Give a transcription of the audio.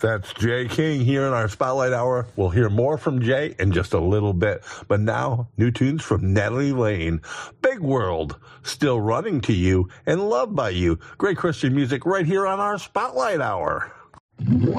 That's Jay King here in our Spotlight Hour. We'll hear more from Jay in just a little bit. But now, new tunes from Natalie Lane. Big World, Still Running to You, and Loved by You. Great Christian music right here on our Spotlight Hour.